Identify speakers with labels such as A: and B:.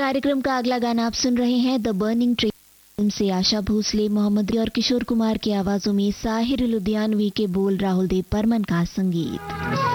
A: कार्यक्रम का अगला गाना आप सुन रहे हैं द बर्निंग ट्रेन से आशा भोसले, मोहम्मद और किशोर कुमार की आवाजों में साहिर लुधियानवी के बोल, राहुल देव बर्मन का संगीत।